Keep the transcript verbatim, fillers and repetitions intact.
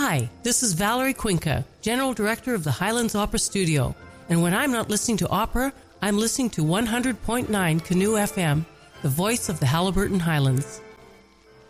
Hi, this is Valerie Cuenca, General Director of the Highlands Opera Studio. And when I'm not listening to opera, I'm listening to one hundred point nine Canoe F M, the voice of the Haliburton Highlands.